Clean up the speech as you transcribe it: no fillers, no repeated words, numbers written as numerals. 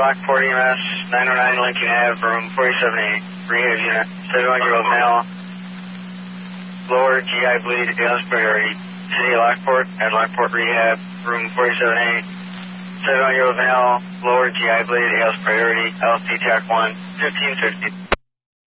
Lockport EMS, 909 Lincoln Ave, room 47A, rehab unit, 71-year-old male, lower GI bleed, ALS priority. City of Lockport at Lockport Rehab, room 47A, 71-year-old male, lower GI bleed, ALS priority, LFP TAC 1, 1550.